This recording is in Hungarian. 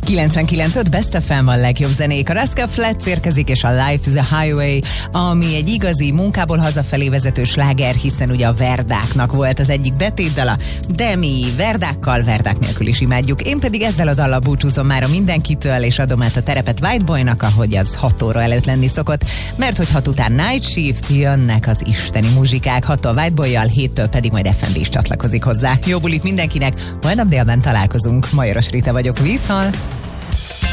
99.5 Best FM a legjobb zenék. A Rascal Flatts érkezik, és a Life is a Highway, ami egy igazi munkából hazafelé vezető sláger, hiszen ugye a Verdáknak volt az egyik betétdala, de mi Verdákkal, Verdák nélkül is imádjuk. Én pedig ezzel a dallal búcsúzom már a mindenkitől, és adom át a terepet Whiteboynak, ahogy az 6 óra előtt lenni szokott, mert hogy 6 után Night Shift, jönnek az isteni muzsikák, 6-tól Whiteboyjal, 7-től pedig majd FND is csatlakozik hozzá. Jó bulit mindenkinek, holnap délben találkozunk. Majoros Rita vagyok, viszont